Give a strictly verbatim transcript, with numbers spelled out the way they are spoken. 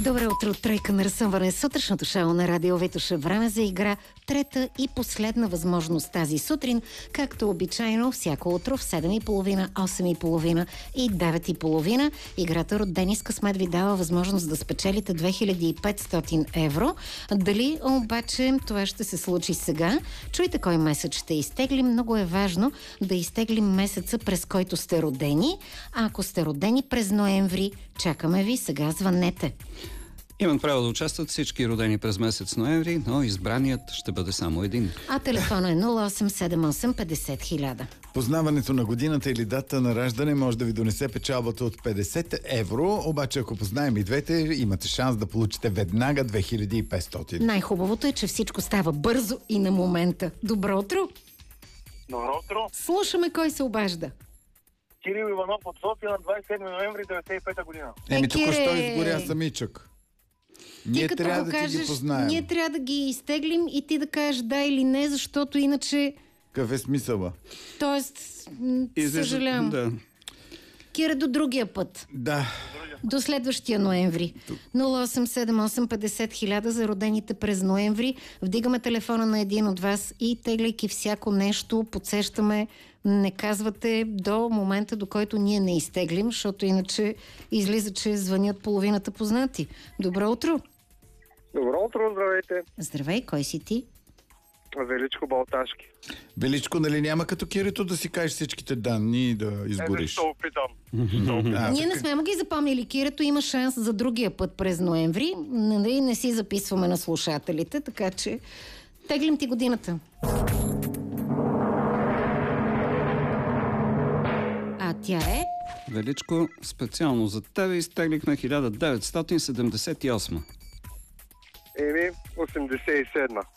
Добро утро, тройка на разсъмване. Сутрешното шоу на Радио Витоша. Време за игра. Трета и последна възможност тази сутрин. Както обичайно, всяко утро в седем и половина, осем и половина и девет и половина. Играта Родени с късмет ви дава възможност да спечелите две хиляди и петстотин евро. Дали обаче това ще се случи сега? Чуйте кой месец ще изтеглим. Много е важно да изтеглим месеца, през който сте родени. А ако сте родени през ноември, чакаме ви. Сега звънете. Имат право да участват всички родени през месец ноември, но избраният ще бъде само един. А телефона е нула осем седем осем петдесет хиляда. Познаването на годината или дата на раждане може да ви донесе печалбата от петдесет евро, обаче ако познаем и двете, имате шанс да получите веднага две хиляди и петстотин. Най-хубавото е, че всичко става бързо и на момента. Добро утро! Добро утро! Слушаме кой се обажда. Кирил Иванов от София на двадесет и седми ноември деветдесет и пета година. Еми, Е, току-що Кире! изгоря самичък. Ти Ние като трябва го да ти кажеш, ги познаем. ние трябва да ги изтеглим и ти да кажеш да или не, защото иначе, Какъв е смисъла? тоест, м, съжалявам. Да. Кира, до другия път. Да. До следващия ноември. нула осем седем осем петдесет хиляда за родените през ноември. Вдигаме телефона на един от вас и тегляйки всяко нещо, подсещаме, не казвате до момента, до който ние не изтеглим, защото иначе излиза, че звънят половината познати. Добро утро! Добро утро, здравейте! Здравей, кой си ти? Величко Балташки. Величко, нали няма като Кирито да си кажеш всичките данни и да изгориш? Ще опитам. А, Ние не така- сме му ги запомнили. Кирето има шанс за другия път през ноември. Нали, не си записваме на слушателите, така че теглим ти годината. А тя е... Величко, специално за тебе изтеглих на хиляда деветстотин седемдесет и осма. Еми, осемдесет и седма.